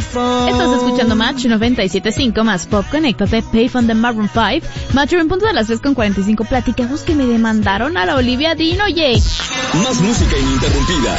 Estás escuchando Match 97.5 más Pop. Conéctate, Payphone de Maroon 5. Match en punto de las 3:45. Platicamos que me demandaron a la Olivia Dean, oye. Más música ininterrumpida.